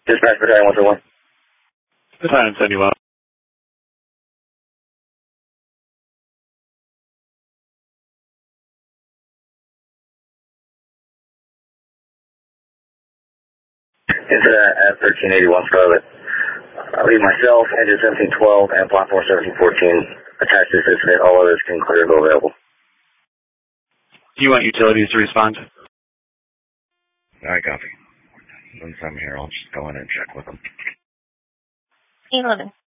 Dispatch Battalion 121. Battalion 71. Into at 1381 Scarlet. I'll leave myself, engine 1712, and platform 1714 attached to this incident. All others can clear and go available. Do you want utilities to respond? I copy. Once I'm here, I'll just go in and check with them. 11.